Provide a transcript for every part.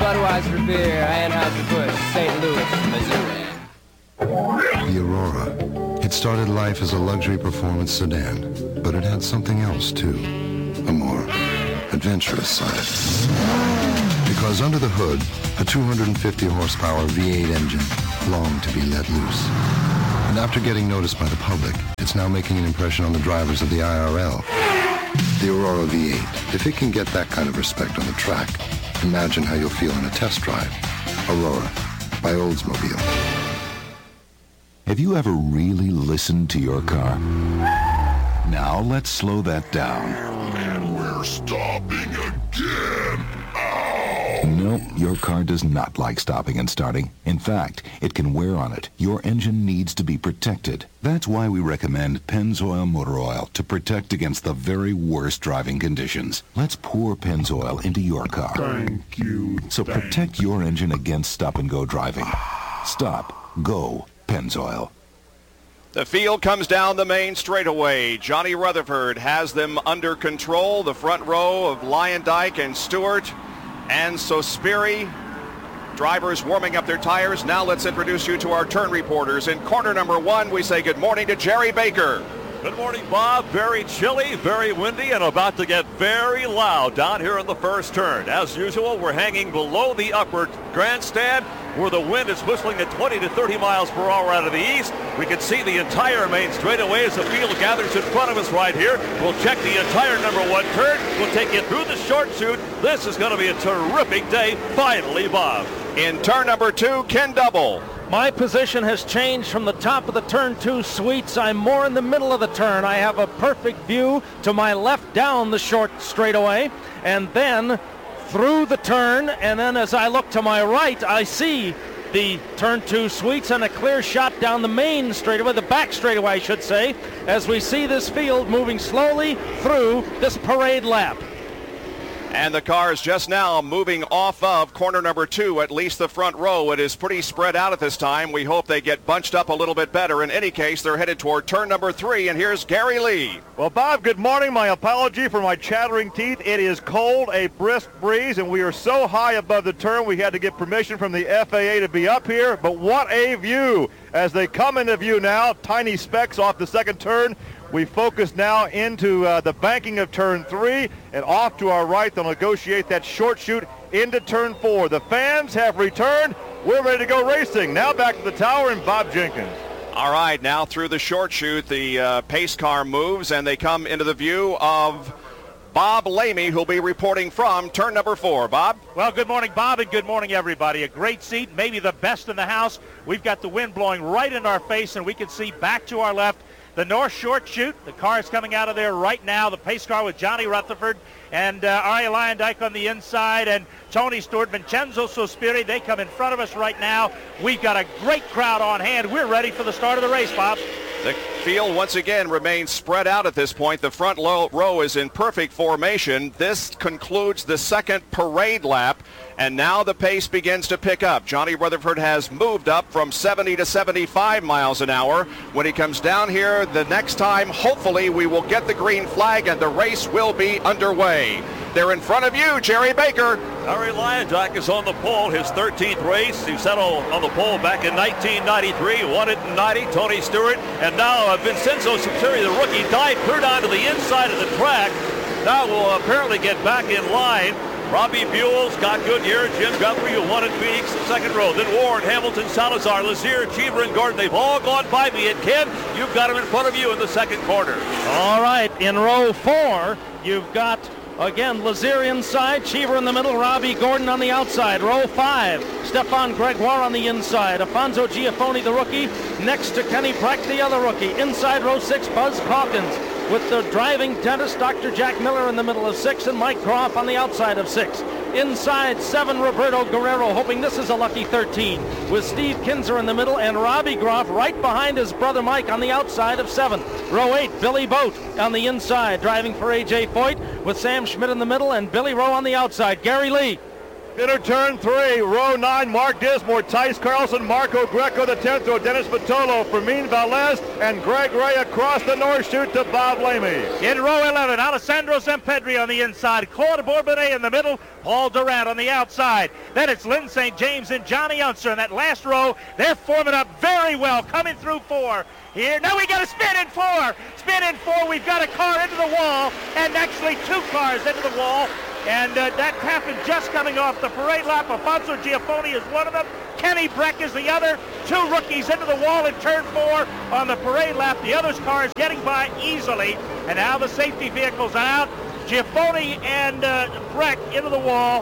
Budweiser beer, Anheuser-Busch, St. Louis, Missouri. The Aurora. It started life as a luxury performance sedan, but it had something else too, a more adventurous side. Because under the hood, a 250 horsepower V8 engine longed to be let loose. And after getting noticed by the public, it's now making an impression on the drivers of the IRL. The Aurora V8. If it can get that kind of respect on the track, imagine how you'll feel in a test drive. Aurora by Oldsmobile. Have you ever really listened to your car? Now let's slow that down. And we're stopping again. Ow! No, your car does not like stopping and starting. In fact, it can wear on it. Your engine needs to be protected. That's why we recommend Pennzoil Motor Oil to protect against the very worst driving conditions. Let's pour Pennzoil into your car. Thank you. So protect your engine against stop-and-go driving. Stop. Go. Pennzoil. The field comes down the main straightaway. Johnny Rutherford has them under control. The front row of Lyondike and Stewart and Sospiri. Drivers warming up their tires. Now let's introduce you to our turn reporters. In corner number 1, we say good morning to Jerry Baker. Good morning, Bob. Very chilly, very windy, and about to get very loud down here in the first turn. As usual, we're hanging below the upper grandstand where the wind is whistling at 20 to 30 miles per hour out of the east. We can see the entire main straightaway as the field gathers in front of us right here. We'll check the entire number 1 turn. We'll take you through the short chute. This is going to be a terrific day, finally, Bob. In turn number 2, Ken Double. My position has changed from the top of the turn 2 suites. I'm more in the middle of the turn. I have a perfect view to my left down the short straightaway, and then through the turn, and then as I look to my right, I see the turn 2 suites and a clear shot down the main straightaway, the back straightaway, I should say, as we see this field moving slowly through this parade lap. And the car is just now moving off of corner number 2, at least the front row. It is pretty spread out at this time. We hope they get bunched up a little bit better. In any case, they're headed toward turn number 3, and here's Gary Lee. Well, Bob, good morning. My apology for my chattering teeth. It is cold, a brisk breeze, and we are so high above the turn we had to get permission from the FAA to be up here. But what a view as they come into view now. Tiny specks off the second turn. We focus now into the banking of turn 3, and off to our right they'll negotiate that short chute into turn 4. The fans have returned. We're ready to go racing. Now back to the tower and Bob Jenkins. All right, now through the short chute, the pace car moves, and they come into the view of Bob Lamy, who'll be reporting from turn number 4. Bob? Well, good morning, Bob, and good morning, everybody. A great seat, maybe the best in the house. We've got the wind blowing right in our face, and we can see back to our left the North Short Chute. The car is coming out of there right now. The pace car with Johnny Rutherford and Arie Luyendyk on the inside, and Tony Stewart, Vincenzo Sospiri. They come in front of us right now. We've got a great crowd on hand. We're ready for the start of the race, Bob. The field once again remains spread out at this point. The front row is in perfect formation. This concludes the second parade lap, and now the pace begins to pick up. Johnny Rutherford has moved up from 70 to 75 miles an hour. When he comes down here the next time, hopefully we will get the green flag and the race will be underway. They're in front of you, Jerry Baker. Arie Luyendyk is on the pole, his 13th race. He settled on the pole back in 1993, won it in 90, Tony Stewart. And now Vincenzo Sospiri, the rookie, dived clear down to the inside of the track. Now will apparently get back in line. Robbie Buell, Scott Goodyear, Jim Guthrie, who won in Phoenix, the second row. Then Ward, Hamilton, Salazar, Lazier, Cheever, and Gordon. They've all gone by me. And Ken, you've got them in front of you in the second corner. All right, in row 4, you've got, again, Lazier inside, Cheever in the middle, Robbie Gordon on the outside. Row 5, Stefan Gregoire on the inside. Alfonso Giafoni, the rookie, next to Kenny Brack, the other rookie. Inside row 6, Buzz Calkins, with the driving dentist, Dr. Jack Miller in the middle of 6, and Mike Groff on the outside of 6. Inside 7, Roberto Guerrero, hoping this is a lucky 13, with Steve Kinzer in the middle and Robbie Groff right behind his brother Mike on the outside of 7. Row 8, Billy Boat on the inside, driving for A.J. Foyt, with Sam Schmidt in the middle and Billy Rowe on the outside. Gary Lee. Inner turn 3, row 9, Mark Dismore, Tice Carlson, Marco Greco, the 10th row, Dennis Vitolo, Fermin Velez, and Greg Ray across the north chute to Bob Lamy. In row 11, Alessandro Zampedri on the inside, Claude Bourbonnais in the middle, Paul Durant on the outside. Then it's Lynn St. James and Johnny Unser in that last row. They're forming up very well, coming through 4. Here, now we got a spin in 4. Spin in 4, we've got a car into the wall, and actually 2 cars into the wall. And that happened just coming off the parade lap. Alfonso Giafoni is one of them. Kenny Breck is the other. 2 rookies into the wall in turn 4 on the parade lap. The other's car is getting by easily. And now the safety vehicles are out. Giafoni and Breck into the wall.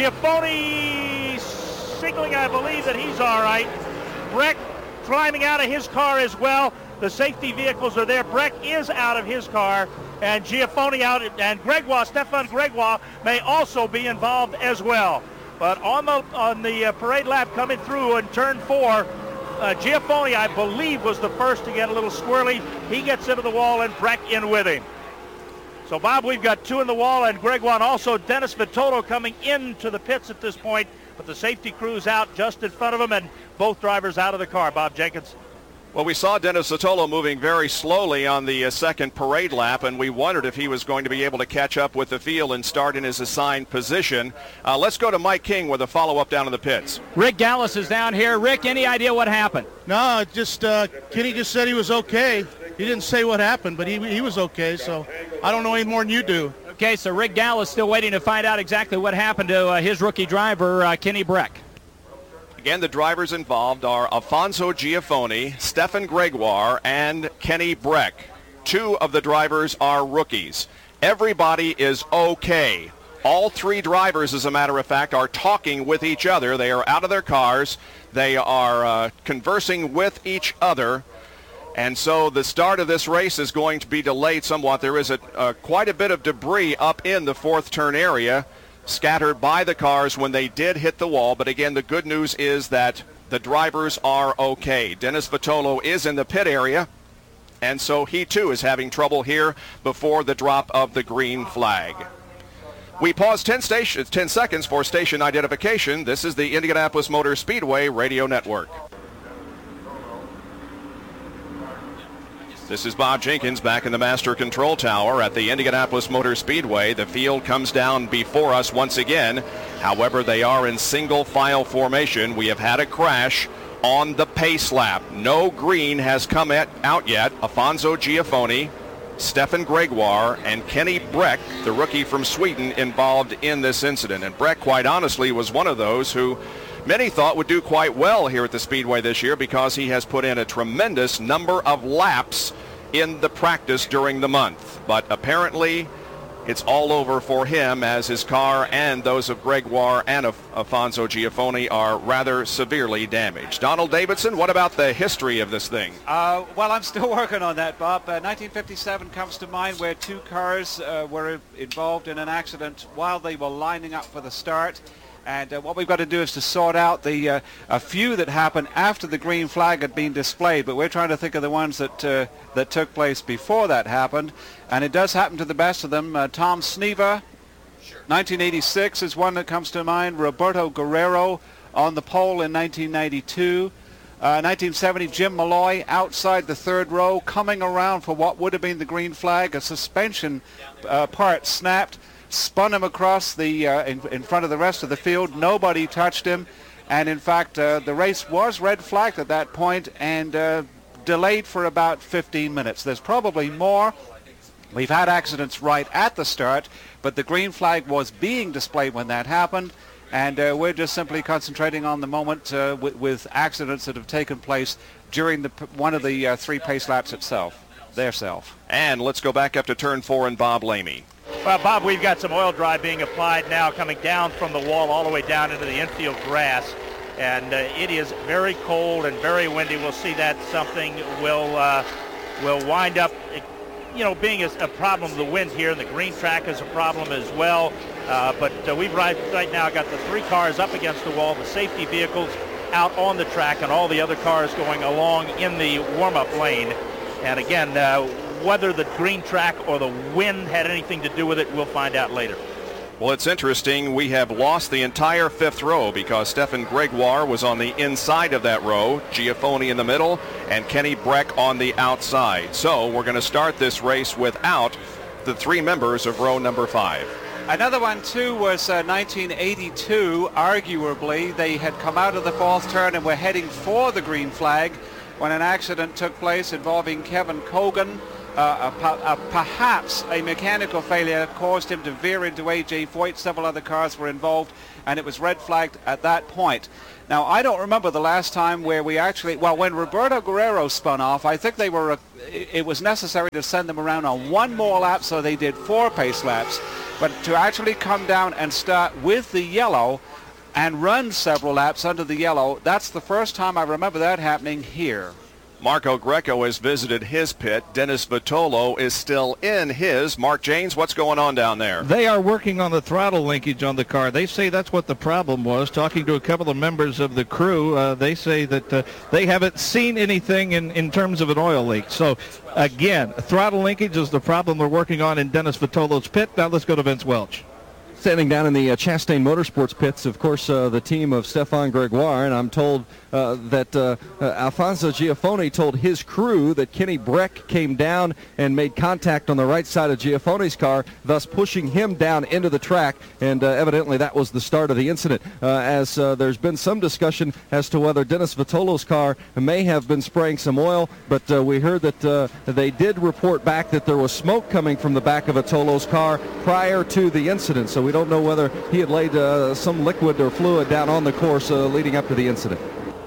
Giafoni signaling, I believe, that he's all right. Breck climbing out of his car as well. The safety vehicles are there. Breck is out of his car. And Giafoni out, and Gregoire, Stefan Gregoire, may also be involved as well. But on the parade lap coming through in turn 4, Giafoni, I believe, was the first to get a little squirrely. He gets into the wall, and Breck in with him. So, Bob, we've got 2 in the wall, and Gregoire, and also Dennis Vitolo coming into the pits at this point. But the safety crew's out just in front of him, and both drivers out of the car. Bob Jenkins. Well, we saw Dennis Vitolo moving very slowly on the second parade lap, and we wondered if he was going to be able to catch up with the field and start in his assigned position. Let's go to Mike King with a follow-up down in the pits. Rick Gallus is down here. Rick, any idea what happened? No, just Kenny just said he was okay. He didn't say what happened, but he was okay, so I don't know any more than you do. Okay, so Rick Gallus still waiting to find out exactly what happened to his rookie driver, Kenny Breck. Again, the drivers involved are Alfonso Giafoni, Stefan Gregoire, and Kenny Breck. 2 of the drivers are rookies. Everybody is okay. All 3 drivers, as a matter of fact, are talking with each other. They are out of their cars. They are conversing with each other. And so the start of this race is going to be delayed somewhat. There is quite a bit of debris up in the 4th turn area, scattered by the cars when they did hit the wall. But again, the good news is that the drivers are okay. Dennis Vitolo is in the pit area, and so he too is having trouble here before the drop of the green flag. We pause 10 seconds for station identification. This is the Indianapolis Motor Speedway Radio Network. This is Bob Jenkins back in the Master Control Tower at the Indianapolis Motor Speedway. The field comes down before us once again. However, they are in single file formation. We have had a crash on the pace lap. No green has come out yet. Alfonso Giafoni, Stefan Gregoire, and Kenny Breck, the rookie from Sweden, involved in this incident. And Breck, quite honestly, was one of those who many thought would do quite well here at the Speedway this year because he has put in a tremendous number of laps in the practice during the month. But apparently it's all over for him as his car and those of Gregoire and of Alfonso Giafoni are rather severely damaged. Donald Davidson, what about the history of this thing? Well, I'm still working on that, Bob. 1957 comes to mind where 2 cars were involved in an accident while they were lining up for the start. And what we've got to do is to sort out the a few that happened after the green flag had been displayed. But we're trying to think of the ones that took place before that happened. And it does happen to the best of them. Tom Sneva, 1986 is one that comes to mind. Roberto Guerrero on the pole in 1992. 1970, Jim Malloy outside the 3rd row, coming around for what would have been the green flag. A suspension part snapped. Spun him across the in front of the rest of the field. Nobody touched him, and in fact the race was red flagged at that point and delayed for about 15 minutes. There's probably more. We've had accidents right at the start, but the green flag was being displayed when that happened, and we're just simply concentrating on the moment with accidents that have taken place during one of the 3 pace laps itself. And let's go back up to turn 4 and Bob Lamy. Well, Bob, we've got some oil dry being applied now coming down from the wall all the way down into the infield grass. And it is very cold and very windy. We'll see that something will wind up, being a problem. The wind here and the green track is a problem as well. But we've right now got the 3 cars up against the wall, the safety vehicles out on the track, and all the other cars going along in the warm-up lane. And again, whether the green track or the wind had anything to do with it, we'll find out later. Well, it's interesting. We have lost the entire fifth row because Stefan Gregoire was on the inside of that row, Giafoni in the middle, and Kenny Breck on the outside. So we're going to start this race without the three members of row number 5. Another one, too, was 1982. Arguably, they had come out of the fourth turn and were heading for the green flag when an accident took place involving Kevin Cogan. Perhaps a mechanical failure caused him to veer into A.J. Foyt. Several other cars were involved, and it was red flagged at that point. Now, I don't remember the last time where we actually, well, when Roberto Guerrero spun off, I think they were, it was necessary to send them around on one more lap, so they did 4 pace laps. But to actually come down and start with the yellow and run several laps under the yellow, that's the first time I remember that happening here. Marco Greco has visited his pit. Dennis Vitolo is still in his. Mark Janes, what's going on down there? They are working on the throttle linkage on the car. They say that's what the problem was. Talking to a couple of members of the crew, they say that they haven't seen anything in terms of an oil leak. So, again, throttle linkage is the problem they're working on in Dennis Vitolo's pit. Now let's go to Vince Welch. Standing down in the Chastain Motorsports pits, of course, the team of Stefan Gregoire, and I'm told that Alfonso Giafoni told his crew that Kenny Breck came down and made contact on the right side of Giafoni's car, thus pushing him down into the track, and evidently that was the start of the incident, as there's been some discussion as to whether Dennis Vitolo's car may have been spraying some oil, but we heard that they did report back that there was smoke coming from the back of Vitolo's car prior to the incident, so we don't know whether he had laid some liquid or fluid down on the course leading up to the incident.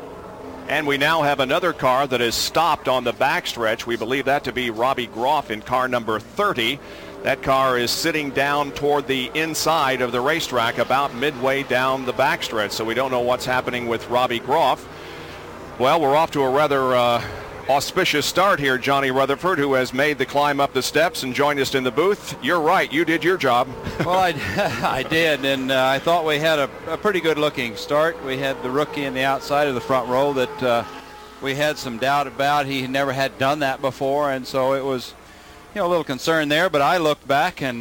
And we now have another car that is stopped on the backstretch. We believe that to be Robbie Groff in car number 30. That car is sitting down toward the inside of the racetrack about midway down the backstretch, so we don't know what's happening with Robbie Groff. Well, we're off to a rather auspicious start here, Johnny Rutherford, who has made the climb up the steps and joined us in the booth. You're right, you did your job. Well, I did, and I thought we had a pretty good-looking start. We had the rookie in the outside of the front row that we had some doubt about. He never had done that before, and so it was, a little concern there. But I looked back, and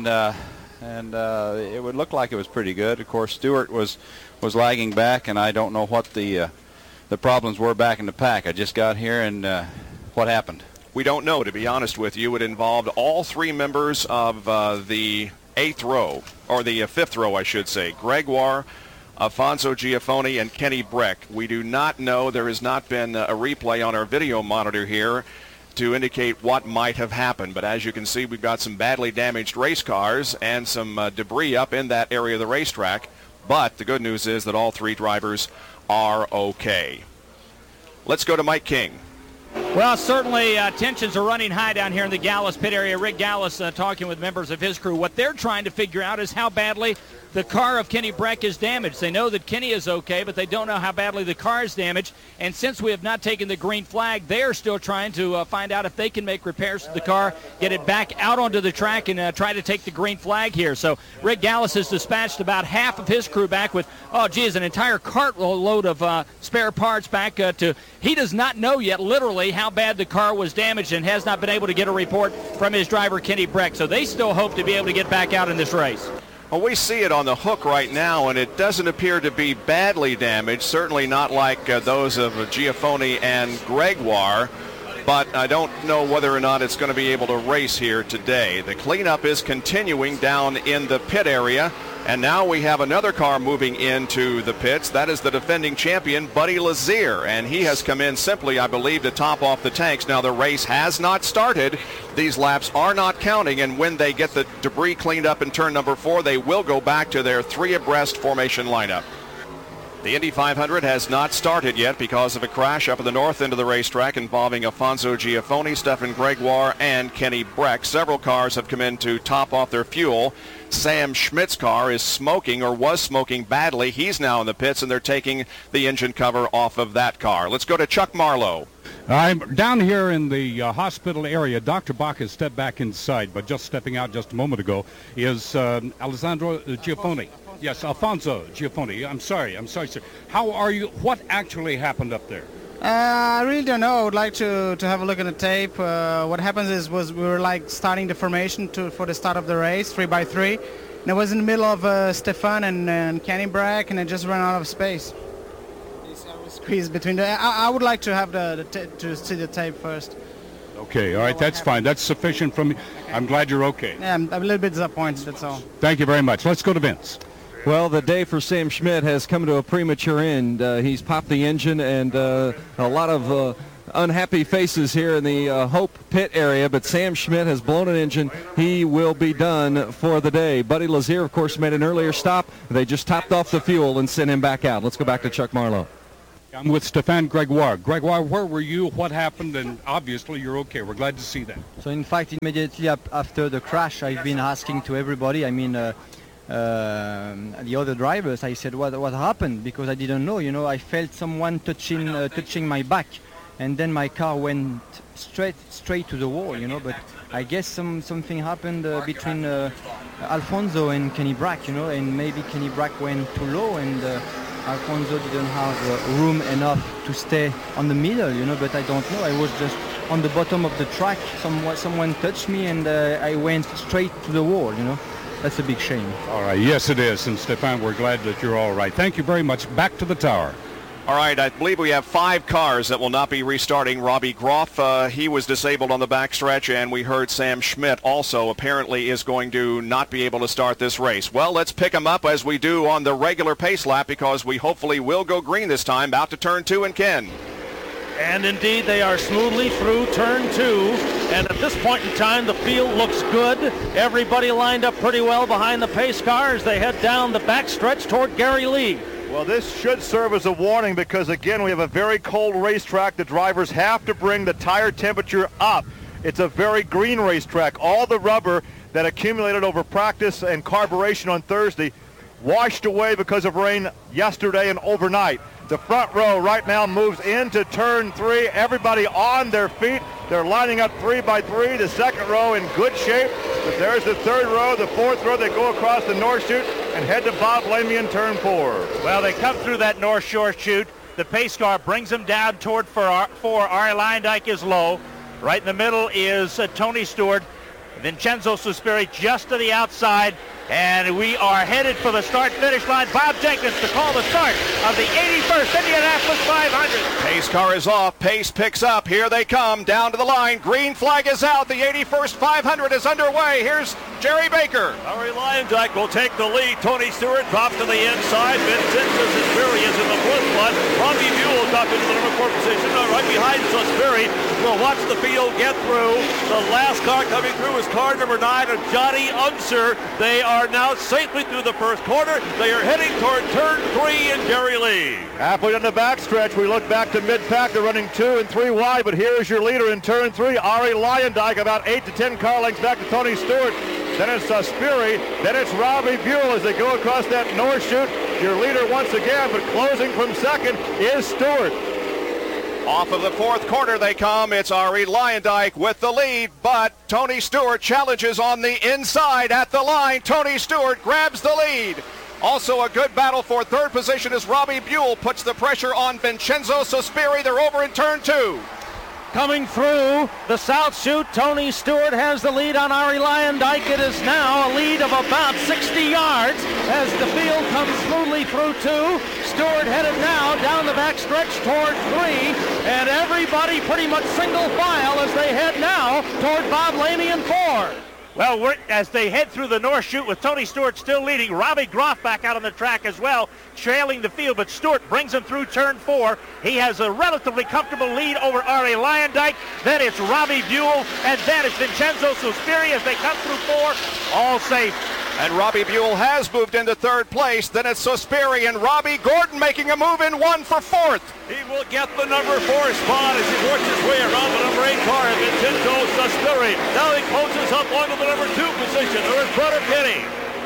it would look like it was pretty good. Of course, Stewart was lagging back, and I don't know what the problems were back in the pack. I just got here, and what happened? We don't know, to be honest with you. It involved all 3 members of the 8th row, or the 5th row, I should say. Gregoire, Alfonso Giafoni, and Kenny Breck. We do not know. There has not been a replay on our video monitor here to indicate what might have happened. But as you can see, we've got some badly damaged race cars and some debris up in that area of the racetrack. But the good news is that all 3 drivers are okay. Let's go to Mike King. Well, certainly tensions are running high down here in the Gallus pit area. Rick Gallus talking with members of his crew. What they're trying to figure out is how badly the car of Kenny Breck is damaged. They know that Kenny is okay, but they don't know how badly the car is damaged. And since we have not taken the green flag, they are still trying to find out if they can make repairs to the car, get it back out onto the track, and try to take the green flag here. So Rick Gallus has dispatched about half of his crew back with, an entire cartload of spare parts back to. He does not know yet, literally, how bad the car was damaged and has not been able to get a report from his driver, Kenny Breck. So they still hope to be able to get back out in this race. Well, we see it on the hook right now, and it doesn't appear to be badly damaged, certainly not like those of Giafoni and Gregoire, but I don't know whether or not it's going to be able to race here today. The cleanup is continuing down in the pit area, and now we have another car moving into the pits. That is the defending champion, Buddy Lazier, and he has come in simply, I believe, to top off the tanks. Now, the race has not started. These laps are not counting, and when they get the debris cleaned up in turn number 4, they will go back to their 3 abreast formation lineup. The Indy 500 has not started yet because of a crash up at the north end of the racetrack involving Alfonso Giafoni, Stefan Gregoire, and Kenny Breck. Several cars have come in to top off their fuel. Sam Schmidt's car is smoking, or was smoking badly. He's now in the pits, and they're taking the engine cover off of that car. Let's go to Chuck Marlowe. I'm down here in the hospital area. Dr. Bach has stepped back inside, but just stepping out just a moment ago is Alessandro Giafoni. Yes, Alfonso Giafoni. I'm sorry, sir. How are you? What actually happened up there? I really don't know. I would like to have a look at the tape. What happens is we were like starting the formation for the start of the race, 3x3, And I was in the middle of Stefan and Kenny Brack, and I just ran out of space. I was squeezed between the. I would like to have to see the tape first. Okay, all right, that's fine. That's sufficient for me. I'm glad you're okay. Yeah, I'm a little bit disappointed, that's all. Thank you very much. Let's go to Vince. Well, the day for Sam Schmidt has come to a premature end. He's popped the engine, and a lot of unhappy faces here in the Hope pit area, but Sam Schmidt has blown an engine. He will be done for the day. Buddy Lazier, of course, made an earlier stop. They just topped off the fuel and sent him back out. Let's go back to Chuck Marlowe. I'm with Stefan Gregoire. Gregoire, where were you? What happened? And obviously you're okay. We're glad to see that. So in fact, immediately after the crash, I've been asking to everybody, the other drivers, I said, what happened? Because I didn't know, I felt someone touching my back. And then my car went straight to the wall, but I guess something happened between Alfonso and Kenny Brack, and maybe Kenny Brack went too low, and Alfonso didn't have room enough to stay on the middle, but I don't know. I was just on the bottom of the track. Someone touched me, and I went straight to the wall, That's a big shame. All right, yes it is. And Stefan, we're glad that you're all right. Thank you very much. Back to the tower. All right, I believe we have 5 cars that will not be restarting. Robbie Groff, he was disabled on the backstretch, and we heard Sam Schmidt also apparently is going to not be able to start this race. Well, let's pick him up as we do on the regular pace lap, because we hopefully will go green this time, out to turn 2 and Ken. And indeed, they are smoothly through turn 2. And at this point in time, the field looks good. Everybody lined up pretty well behind the pace car as they head down the backstretch toward Gary Lee. Well, this should serve as a warning because, again, we have a very cold racetrack. The drivers have to bring the tire temperature up. It's a very green racetrack. All the rubber that accumulated over practice and carburation on Thursday washed away because of rain yesterday and overnight. The front row right now moves into turn 3. Everybody on their feet. They're lining up 3 by 3. The second row in good shape. But there's the third row, the fourth row. They go across the North Chute and head to Bob Lamy in turn 4. Well, they come through that North Shore Chute. The pace car brings them down toward 4. Ari Leyendijk is low. Right in the middle is Tony Stewart. Vincenzo Sospiri just to the outside. And we are headed for the start-finish line. Bob Jenkins to call the start of the 81st Indianapolis 500. Pace car is off. Pace picks up. Here they come down to the line. Green flag is out. The 81st 500 is underway. Here's Jerry Baker. Ari Leyendijk will take the lead. Tony Stewart drops to the inside. Vincenzo Sospiri is in the 4th spot. Robbie Buell dropped into the number 4 position. Right behind Sospiri. We'll watch the field get through. The last car coming through is car number 9 of Johnny Unser. They are now safely through the first quarter. They are heading toward turn 3 in Gary Lee. Halfway down the backstretch, we look back to mid-pack. They're running 2 and 3 wide, but here's your leader in turn 3, Ari Leyendijk, about 8 to 10 car lengths back to Tony Stewart. Then it's Sospiri. Then it's Robbie Buell as they go across that North Chute. Your leader once again, but closing from second is Stewart. Off of the 4th quarter they come. It's Ari Leyendijk with the lead, but Tony Stewart challenges on the inside at the line. Tony Stewart grabs the lead. Also a good battle for 3rd position as Robbie Buell puts the pressure on Vincenzo Sospiri. They're over in turn 2. Coming through the South Chute, Tony Stewart has the lead on Ari Leyendijk. It is now a lead of about 60 yards as the field comes smoothly through 2. Stewart headed now down the backstretch toward 3, and everybody pretty much single file as they head now toward Bob Lamy in 4. Well, as they head through the North Chute with Tony Stewart still leading, Robbie Groff back out on the track as well, trailing the field, but Stewart brings him through turn 4. He has a relatively comfortable lead over Ari Leyendijk. Then it's Robbie Buell, and then it's Vincenzo Sospiri as they come through 4, all safe. And Robbie Buell has moved into 3rd place. Then it's Sospiri and Robbie Gordon making a move in 1 for 4th. He will get the number 4 spot as he works his way around the number 8 car, Vincenzo Sospiri. Now he closes up onto the number 2 position. There is Brother Kenny.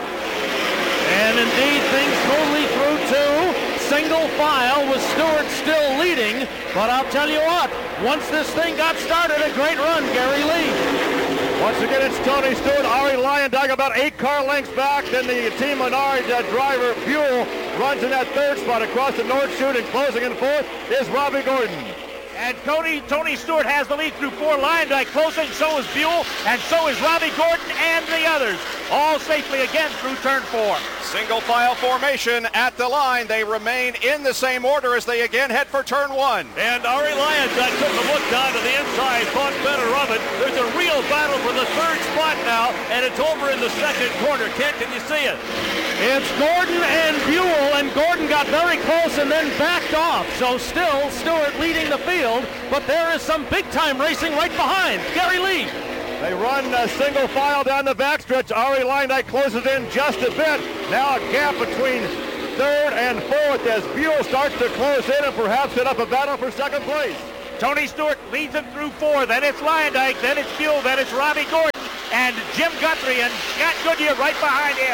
And indeed, things smoothly through 2. Single file with Stewart still leading. But I'll tell you what, once this thing got started, a great run, Gary Lee. Once again, it's Tony Stewart, Ari Leyendijk about 8 car lengths back. Then the Team Menard driver, Buell, runs in that 3rd spot across the North Chute, and closing in 4th is Robbie Gordon. And Tony Stewart has the lead through 4. Leyendijk closing, so is Buell, and so is Robbie Gordon and the others. all safely again through turn 4. Single file formation at the line. They remain in the same order as they again head for turn 1. And Ari Lyondike took a look down to the inside, thought better of it. There's a real battle for the third spot now, and it's over in the second corner. Kent, can you see it? It's Gordon and Buell, and Gordon got very close and then backed off. So still Stewart leading the field, but there is some big-time racing right behind. Gary Lee. They run single file down the backstretch. Ari Lyondike closes in just a bit. Now a gap between third and fourth as Buell starts to close in and perhaps set up a battle for second place. Tony Stewart leads him through 4. Then it's Lyondike, then it's Buell, then it's Robbie Gordon, and Jim Guthrie and Scott Goodyear right behind him.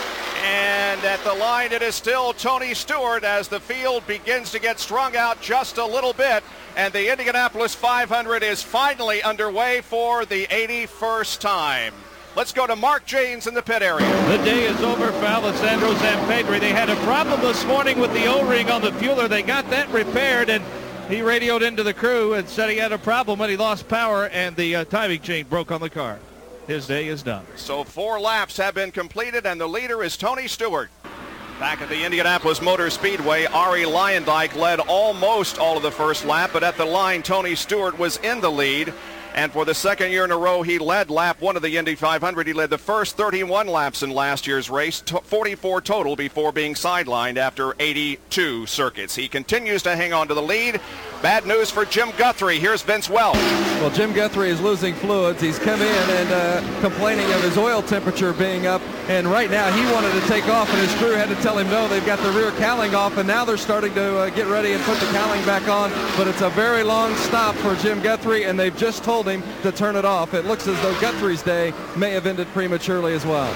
And at the line, it is still Tony Stewart as the field begins to get strung out just a little bit. And the Indianapolis 500 is finally underway for the 81st time. Let's go to Mark Janes in the pit area. The day is over for Alessandro Zampedri. They had a problem this morning with the O-ring on the fueler. They got that repaired, and he radioed into the crew and said he had a problem when he lost power, and the timing chain broke on the car. His day is done. So 4 laps have been completed, and the leader is Tony Stewart. Back at the Indianapolis Motor Speedway, Ari Lyondike led almost all of the first lap, but at the line, Tony Stewart was in the lead. And for the second year in a row, he led lap 1 of the Indy 500. He led the first 31 laps in last year's race, 44 total before being sidelined after 82 circuits. He continues to hang on to the lead. Bad news for Jim Guthrie. Here's Vince Welch. Well, Jim Guthrie is losing fluids. He's come in and complaining of his oil temperature being up. And right now he wanted to take off, and his crew had to tell him no. They've got the rear cowling off, and now they're starting to get ready and put the cowling back on. But it's a very long stop for Jim Guthrie, and they've just told him to turn it off. It looks as though Guthrie's day may have ended prematurely as well.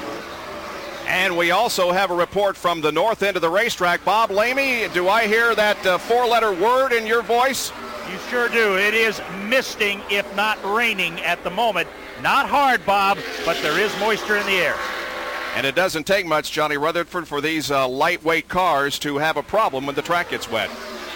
And we also have a report from the north end of the racetrack. Bob Lamy, do I hear that 4-letter word in your voice? You sure do. It is misting, if not raining at the moment. Not hard, Bob, but there is moisture in the air. And it doesn't take much, Johnny Rutherford, for these lightweight cars to have a problem when the track gets wet.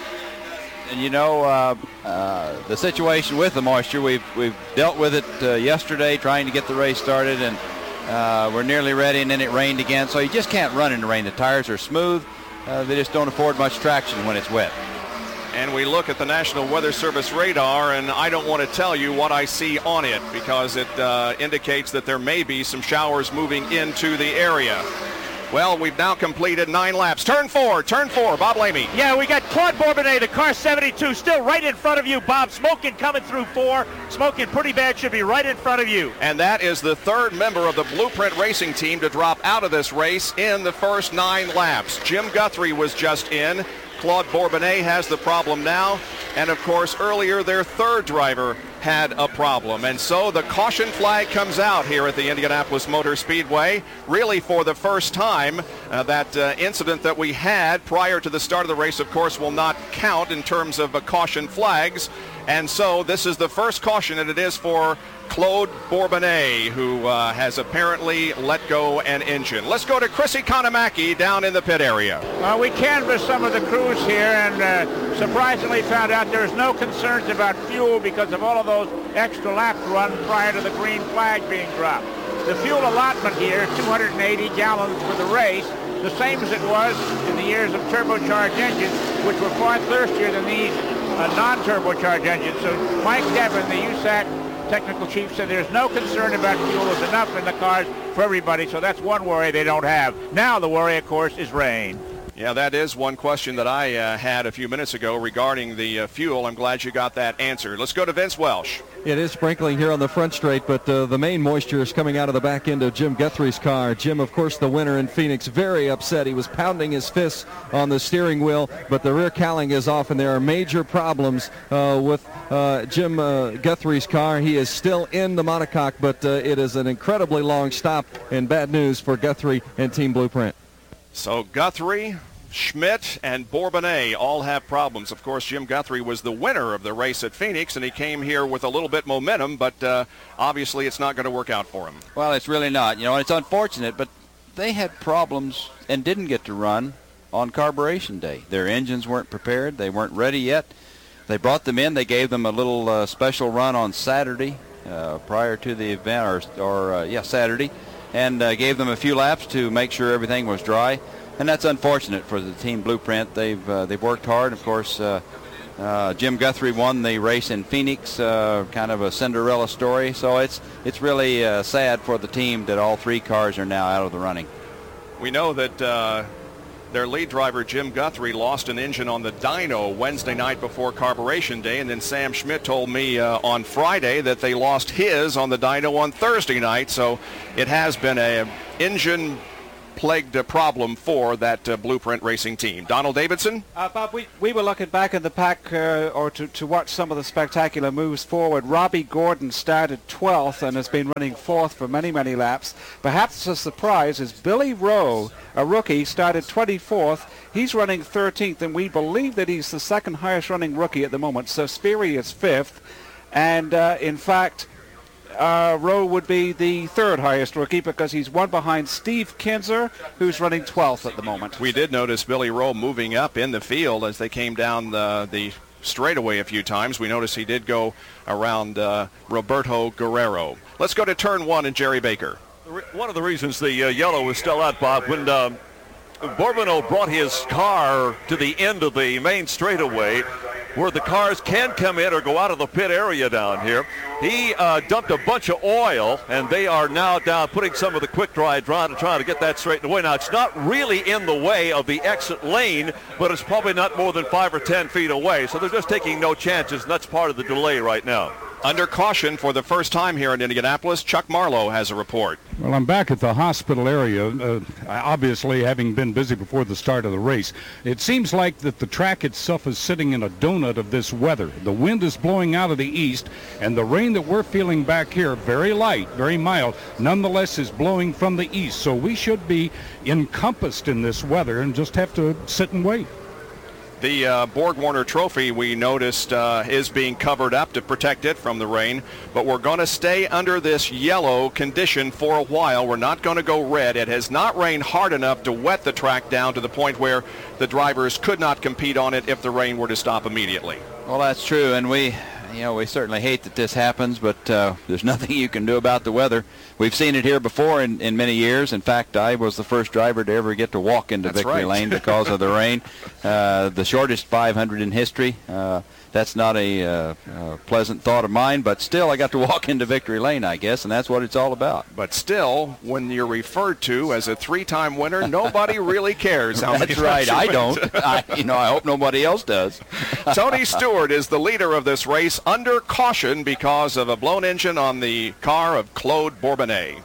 And you know, the situation with the moisture, we've dealt with it yesterday trying to get the race started, and we're nearly ready, and then it rained again. So you just can't run in the rain. The tires are smooth. They just don't afford much traction when it's wet. And we look at the National Weather Service radar, and I don't want to tell you what I see on it because it indicates that there may be some showers moving into the area. Well, we've now completed 9 laps. Turn 4, Bob Lamy. Yeah, we got Claude Bourbonnais, the car 72, still right in front of you, Bob. Smoking coming through 4. Smoking pretty bad, should be right in front of you. And that is the 3rd member of the Blueprint Racing team to drop out of this race in the first 9 laps. Jim Guthrie was just in. Claude Bourbonnais has the problem now. And, of course, earlier their 3rd driver had a problem. And so the caution flag comes out here at the Indianapolis Motor Speedway. Really for the first time, that incident that we had prior to the start of the race, of course, will not count in terms of caution flags. And so this is the first caution, and it is for Claude Bourbonnais, who has apparently let go an engine. Let's go to Chrissy Konamaki down in the pit area. We canvassed some of the crews here and surprisingly found out there's no concerns about fuel because of all of those extra laps run prior to the green flag being dropped. The fuel allotment here, 280 gallons for the race, the same as it was in the years of turbocharged engines, which were far thirstier than these non-turbocharged engines. So Mike Devin, the USAC technical chief, said there's no concern about fuel. There's enough in the cars for everybody, so that's one worry they don't have. Now the worry, of course, is rain. Yeah, that is one question that I had a few minutes ago regarding the fuel. I'm glad you got that answered. Let's go to Vince Welch. It is sprinkling here on the front straight, but the main moisture is coming out of the back end of Jim Guthrie's car. Jim, of course, the winner in Phoenix, very upset. He was pounding his fists on the steering wheel, but the rear cowling is off, and there are major problems with Jim Guthrie's car. He is still in the monocoque, but it is an incredibly long stop, and bad news for Guthrie and Team Blueprint. So Guthrie, Schmidt, and Bourbonnais all have problems. Of course, Jim Guthrie was the winner of the race at Phoenix, and he came here with a little bit momentum, but obviously it's not going to work out for him. Well, it's really not. You know, it's unfortunate, but they had problems and didn't get to run on carburation day. Their engines weren't prepared. They weren't ready yet. They brought them in. They gave them a little special run on Saturday prior to the event, Saturday. and gave them a few laps to make sure everything was dry. And that's unfortunate for the Team Blueprint. They've worked hard. Of course, Jim Guthrie won the race in Phoenix, kind of a Cinderella story. So it's really sad for the team that all 3 cars are now out of the running. We know that their lead driver, Jim Guthrie, lost an engine on the dyno Wednesday night before Carburation Day, and then Sam Schmidt told me on Friday that they lost his on the dyno on Thursday night. So it has been a engine-plagued problem for that Blueprint Racing team. Donald Davidson? Bob, we were looking back in the pack or to watch some of the spectacular moves forward. Robbie Gordon started 12th and has been running 4th for many, many laps. Perhaps a surprise is Billy Rowe, a rookie, started 24th. He's running 13th, and we believe that he's the second highest running rookie at the moment. So Sperry is 5th, and in fact, Rowe would be the 3rd highest rookie because he's one behind Steve Kinzer, who's running 12th at the moment. We did notice Billy Rowe moving up in the field as they came down the straightaway a few times. We noticed he did go around Roberto Guerrero. Let's go to turn 1 and Jerry Baker. One of the reasons the yellow is still out, Bob, when Bourbonneau brought his car to the end of the main straightaway where the cars can come in or go out of the pit area down here, he dumped a bunch of oil, and they are now down putting some of the quick dry down to try to get that straightened away. Now, it's not really in the way of the exit lane, but it's probably not more than 5 or 10 feet away, so they're just taking no chances, and that's part of the delay right now. Under caution for the first time here in Indianapolis, Chuck Marlowe has a report. Well, I'm back at the hospital area, obviously having been busy before the start of the race. It seems like that the track itself is sitting in a donut of this weather. The wind is blowing out of the east, and the rain that we're feeling back here, very light, very mild, nonetheless is blowing from the east. So we should be encompassed in this weather and just have to sit and wait. The Borg Warner Trophy, we noticed, is being covered up to protect it from the rain, but we're going to stay under this yellow condition for a while. We're not going to go red. It has not rained hard enough to wet the track down to the point where the drivers could not compete on it if the rain were to stop immediately. Well, that's true, and we certainly hate that this happens, but there's nothing you can do about the weather. We've seen it here before in many years. In fact, I was the first driver to ever get to walk into Victory Lane because of the rain. The shortest 500 in history. That's not a pleasant thought of mine, but still I got to walk into Victory Lane, I guess, and that's what it's all about. But still, when you're referred to as a 3-time winner, nobody really cares. That's right. I don't. I hope nobody else does. Tony Stewart is the leader of this race under caution because of a blown engine on the car of Claude Bourbonnet.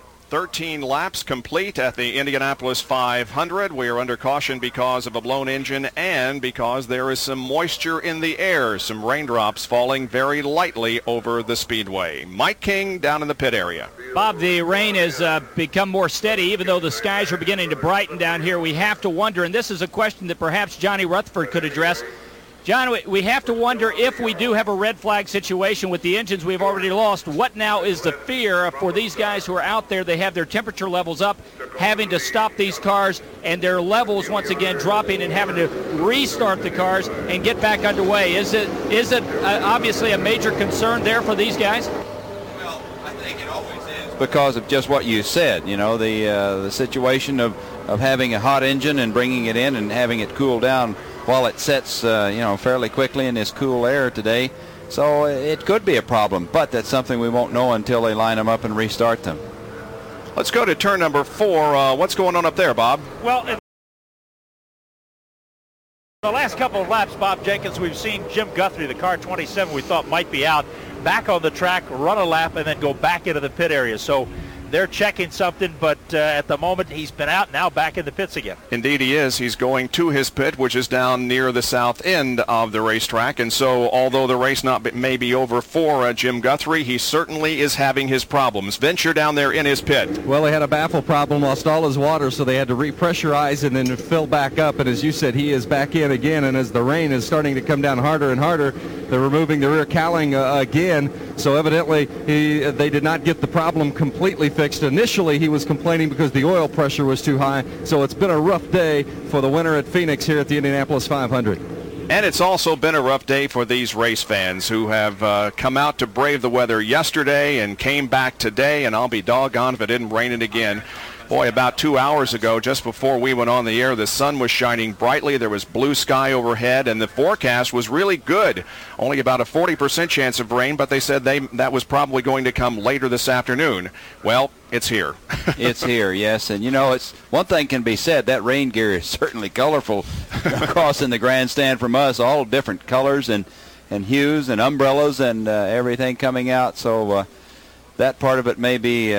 13 laps complete at the Indianapolis 500. We are under caution because of a blown engine and because there is some moisture in the air, some raindrops falling very lightly over the speedway. Mike King down in the pit area. Bob, the rain has become more steady, even though the skies are beginning to brighten down here. We have to wonder, and this is a question that perhaps Johnny Rutherford could address. John, we have to wonder if we do have a red flag situation with the engines we've already lost. What now is the fear for these guys who are out there? They have their temperature levels up, having to stop these cars, and their levels once again dropping and having to restart the cars and get back underway. Is it obviously a major concern there for these guys? Well, I think it always is because of just what you said. The situation of having a hot engine and bringing it in and having it cool down while it sets, fairly quickly in this cool air today. So it could be a problem, but that's something we won't know until they line them up and restart them. Let's go to turn number 4. What's going on up there, Bob? Well, in the last couple of laps, Bob Jenkins, we've seen Jim Guthrie, the car 27 we thought might be out, back on the track, run a lap, and then go back into the pit area. So they're checking something, but at the moment he's been out, now back in the pits again. Indeed he is. He's going to his pit, which is down near the south end of the racetrack. And so although the race may be over for Jim Guthrie, he certainly is having his problems. Vince, you're down there in his pit. Well, they had a baffle problem, lost all his water, so they had to repressurize and then fill back up. And as you said, he is back in again. And as the rain is starting to come down harder and harder, they're removing the rear cowling again. So evidently they did not get the problem completely fixed. Initially, he was complaining because the oil pressure was too high. So it's been a rough day for the winner at Phoenix here at the Indianapolis 500. And it's also been a rough day for these race fans who have come out to brave the weather yesterday and came back today, and I'll be doggone if it didn't rain it again. Boy, about 2 hours ago, just before we went on the air, the sun was shining brightly. There was blue sky overhead, and the forecast was really good. Only about a 40% chance of rain, but they said that was probably going to come later this afternoon. Well, it's here. It's here, yes. And, you know, it's one thing can be said. That rain gear is certainly colorful across in the grandstand from us, all different colors and hues and umbrellas and everything coming out. So that part of it may be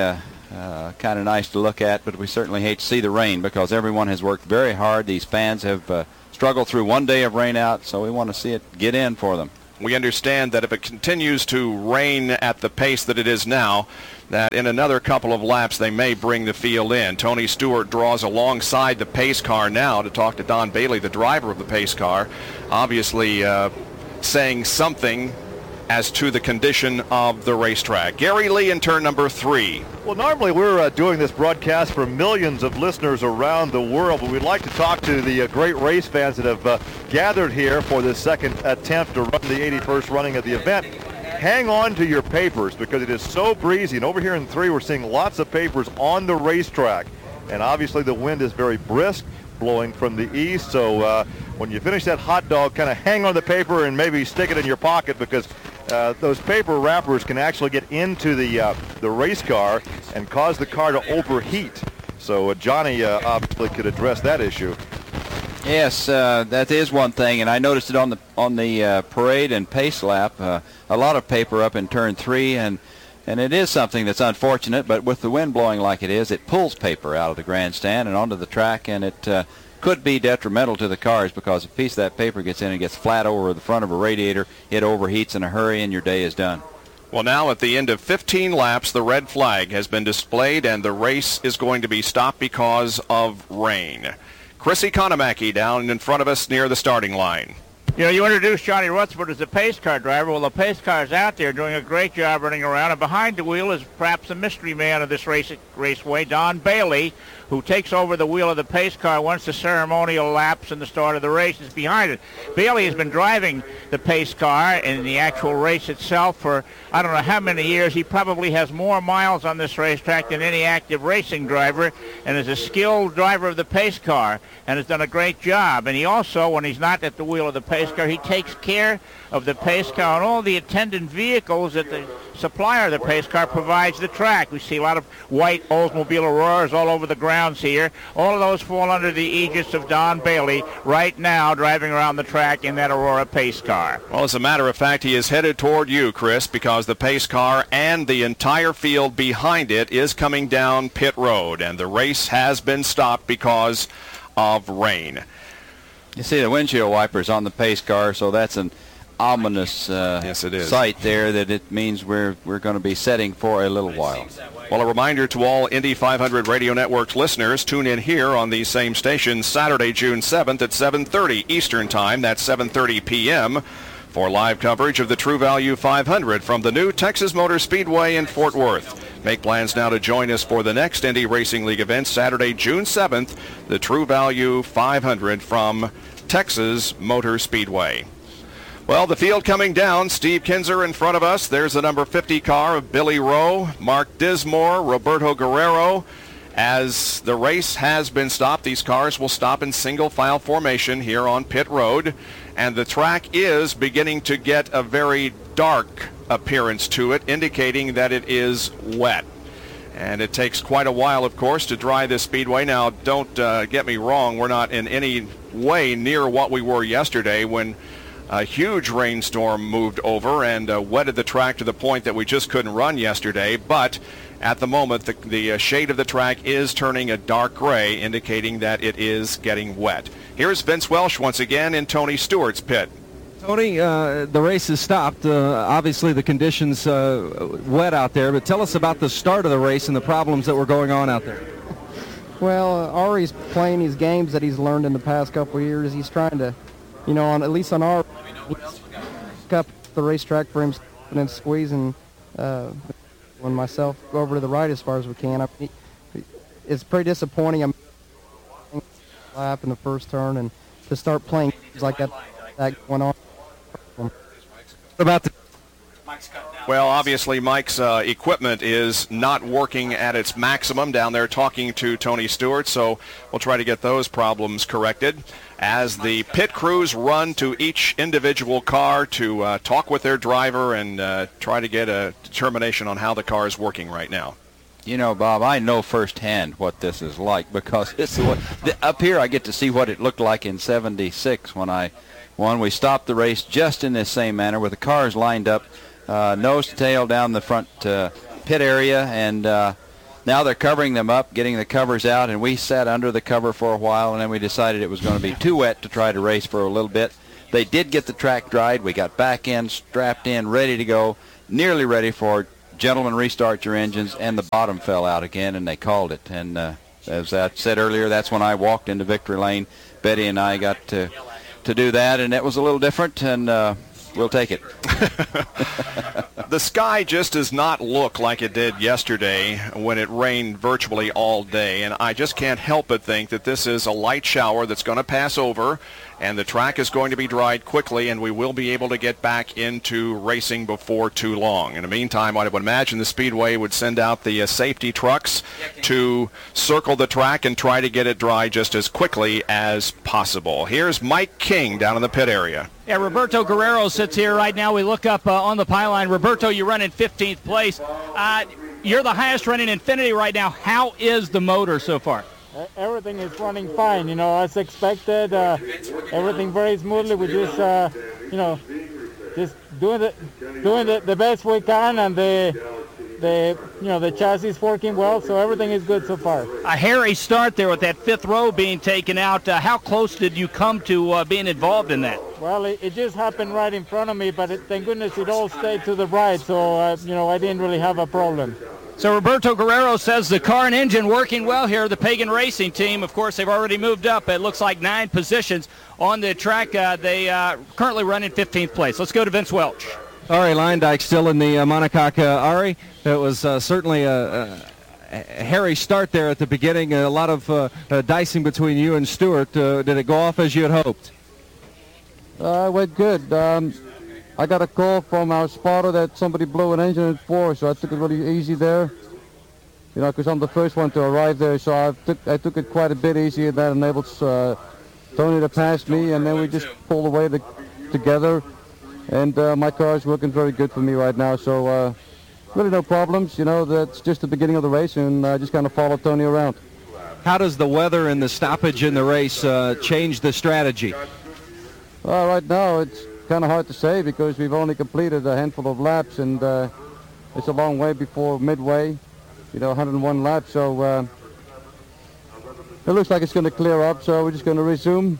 kind of nice to look at, but we certainly hate to see the rain because everyone has worked very hard. These fans have struggled through one day of rain out, so we want to see it get in for them. We understand that if it continues to rain at the pace that it is now, that in another couple of laps they may bring the field in. Tony Stewart draws alongside the pace car now to talk to Don Bailey, the driver of the pace car, obviously saying something as to the condition of the racetrack. Gary Lee in turn number 3. Well, normally we're doing this broadcast for millions of listeners around the world, but we'd like to talk to the great race fans that have gathered here for this second attempt to run the 81st running of the event. Hang on to your papers because it is so breezy, and over here in 3 we're seeing lots of papers on the racetrack, and obviously the wind is very brisk, blowing from the east, so when you finish that hot dog, kind of hang on the paper and maybe stick it in your pocket because those paper wrappers can actually get into the race car and cause the car to overheat. So Johnny obviously could address that issue. Yes, that is one thing, and I noticed it on the parade and pace lap. A lot of paper up in turn 3, and it is something that's unfortunate. But with the wind blowing like it is, it pulls paper out of the grandstand and onto the track, and it could be detrimental to the cars because if a piece of that paper gets in and gets flat over the front of a radiator, it overheats in a hurry and your day is done. Well, now at the end of 15 laps, the red flag has been displayed and the race is going to be stopped because of rain. Chris Economaki down in front of us near the starting line. You know, you introduced Johnny Rutherford as the pace car driver. Well, the pace car is out there doing a great job running around, and behind the wheel is perhaps the mystery man of this raceway, Don Bailey, who takes over the wheel of the pace car once the ceremonial laps and the start of the race is behind it. Bailey has been driving the pace car in the actual race itself for I don't know how many years. He probably has more miles on this racetrack than any active racing driver, and is a skilled driver of the pace car and has done a great job. And he also, when he's not at the wheel of the pace car, he takes care of the pace car and all the attendant vehicles that the supplier of the pace car provides the track. We see a lot of white Oldsmobile Auroras all over the grounds here. All of those fall under the aegis of Don Bailey right now driving around the track in that Aurora pace car. Well, as a matter of fact, he is headed toward you, Chris, because the pace car and the entire field behind it is coming down pit road, and the race has been stopped because of rain. You see the windshield wipers on the pace car, so that's an ominous yes, it is. sight there that it means we're going to be setting for a little while. Well, a reminder to all Indy 500 Radio Network's listeners, tune in here on these same stations Saturday, June 7th at 7:30 Eastern Time. That's 7:30 p.m. for live coverage of the True Value 500 from the new Texas Motor Speedway in Fort Worth. Make plans now to join us for the next Indy Racing League event, Saturday, June 7th, the True Value 500 from Texas Motor Speedway. Well, the field coming down. Steve Kinzer in front of us. There's the number 50 car of Billy Rowe, Mark Dismore, Roberto Guerrero. As the race has been stopped, these cars will stop in single file formation here on pit road. And the track is beginning to get a very dark appearance to it, indicating that it is wet. And it takes quite a while, of course, to dry this speedway. Now, don't get me wrong. We're not in any way near what we were yesterday when a huge rainstorm moved over and wetted the track to the point that we just couldn't run yesterday. But at the moment, the shade of the track is turning a dark gray, indicating that it is getting wet. Here's Vince Welsh once again in Tony Stewart's pit. Tony, the race has stopped. Obviously, the conditions wet out there, but tell us about the start of the race and the problems that were going on out there. Well, Ari's playing his games that he's learned in the past couple of years. He's trying to, you know, at least on our up the racetrack for him and squeezing when myself go over to the right as far as we can. I mean, it's pretty disappointing. I'm lap in the first turn, and to start playing games like that that going on. What about the... Well, obviously, Mike's equipment is not working at its maximum down there talking to Tony Stewart, so we'll try to get those problems corrected as the pit crews run to each individual car to talk with their driver and try to get a determination on how the car is working right now. You know, Bob, I know firsthand what this is like because it's up here I get to see what it looked like in '76 when I won. We stopped the race just in this same manner with the cars lined up nose to tail down the front pit area, and now they're covering them up, getting the covers out, and we sat under the cover for a while, and then we decided it was going to be too wet to try to race for a little bit. They did get the track dried. We got back in, strapped in, ready to go, nearly ready for gentlemen, restart your engines, and the bottom fell out again, and they called it. And as I said earlier, that's when I walked into victory lane. Betty and I got to do that, and it was a little different, and we'll take it. The sky just does not look like it did yesterday when it rained virtually all day, and I just can't help but think that this is a light shower that's going to pass over, and the track is going to be dried quickly, and we will be able to get back into racing before too long. In the meantime, I would imagine the Speedway would send out the safety trucks to circle the track and try to get it dry just as quickly as possible. Here's Mike King down in the pit area. Yeah, Roberto Guerrero sits here right now. We look up on the pylon. Roberto, you run in 15th place. You're the highest running Infiniti right now. How is the motor so far? Everything is running fine, you know, as expected. Everything very smoothly. We just, you know, just doing the best we can, and the chassis is working well, so everything is good so far. A hairy start there with that fifth row being taken out. How close did you come to being involved in that? Well, it just happened right in front of me, but thank goodness it all stayed to the right, so you know, I didn't really have a problem. So Roberto Guerrero says the car and engine working well here. The Pagan Racing team, of course, they've already moved up. It looks like 9 positions on the track. They currently run in 15th place. Let's go to Vince Welch. Ari Leindyke still in the monocoque. Ari, it was certainly a hairy start there at the beginning. A lot of dicing between you and Stewart. Did it go off as you had hoped? It went good. I got a call from our spotter that somebody blew an engine in 4, so I took it really easy there. You know, because I'm the first one to arrive there, so I took it quite a bit easy, and that enabled Tony to pass me, and then we just pulled away together. And my car is working very good for me right now, so really no problems. You know, that's just the beginning of the race, and I just kind of follow Tony around. How does the weather and the stoppage in the race change the strategy? Right now, it's kind of hard to say because we've only completed a handful of laps, and it's a long way before midway, you know, 101 laps, so it looks like it's going to clear up, so we're just going to resume.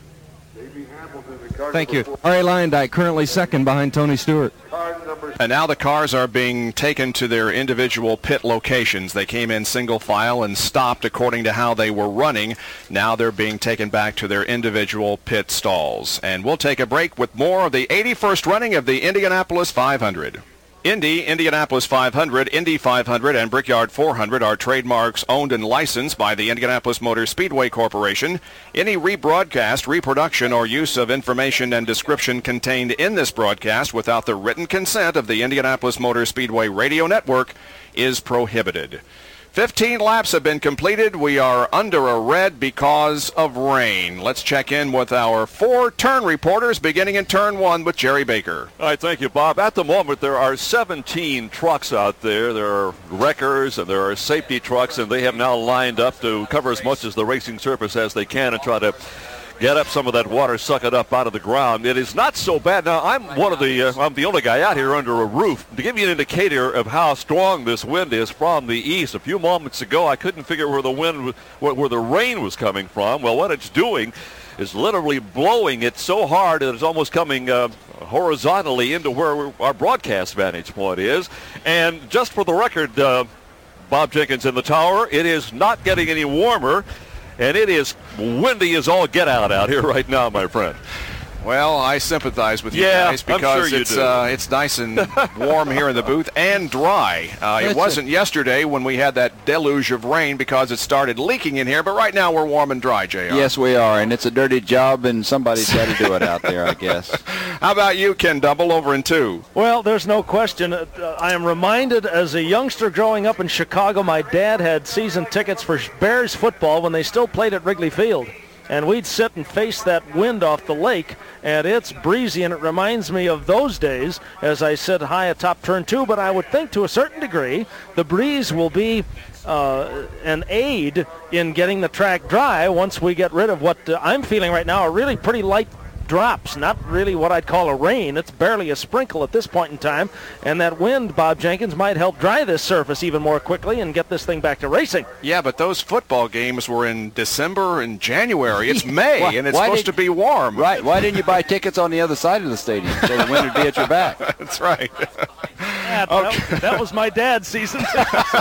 Thank you. Ari Leindyke currently second behind Tony Stewart. And now the cars are being taken to their individual pit locations. They came in single file and stopped according to how they were running. Now they're being taken back to their individual pit stalls. And we'll take a break with more of the 81st running of the Indianapolis 500. Indy, Indianapolis 500, Indy 500, and Brickyard 400 are trademarks owned and licensed by the Indianapolis Motor Speedway Corporation. Any rebroadcast, reproduction, or use of information and description contained in this broadcast without the written consent of the Indianapolis Motor Speedway Radio Network is prohibited. 15 laps have been completed. We are under a red because of rain. Let's check in with our 4 turn reporters, beginning in turn 1 with Jerry Baker. All right, thank you, Bob. At the moment, there are 17 trucks out there. There are wreckers and there are safety trucks, and they have now lined up to cover as much as the racing surface as they can and try to get up some of that water, suck it up out of the ground. It is not so bad. Now, I'm the only guy out here under a roof. To give you an indicator of how strong this wind is from the east, a few moments ago, I couldn't figure where the rain was coming from. Well, what it's doing is literally blowing it so hard that it's almost coming horizontally into where our broadcast vantage point is. And just for the record, Bob Jenkins in the tower, it is not getting any warmer. And it is windy as all get out here right now, my friend. Well, I sympathize with you guys because it's nice and warm here in the booth and dry. It wasn't yesterday when we had that deluge of rain because it started leaking in here, but right now we're warm and dry, JR. Yes, we are, and it's a dirty job, and somebody's got to do it out there, I guess. How about you, Ken Double, over in 2? Well, there's no question. I am reminded as a youngster growing up in Chicago, my dad had season tickets for Bears football when they still played at Wrigley Field. And we'd sit and face that wind off the lake, and it's breezy, and it reminds me of those days as I sit high atop turn 2. But I would think to a certain degree the breeze will be an aid in getting the track dry once we get rid of what I'm feeling right now are really pretty light drops, not really what I'd call a rain. It's barely a sprinkle at this point in time, and that wind, Bob Jenkins, might help dry this surface even more quickly and get this thing back to racing. Yeah, but those football games were in December and January. It's May, and it's supposed to be warm. Right. Why didn't you buy tickets on the other side of the stadium so the wind would be at your back? That's right. That was my dad's season.